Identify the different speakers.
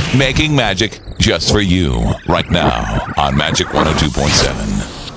Speaker 1: Making magic just for you right now on Magic 102.7.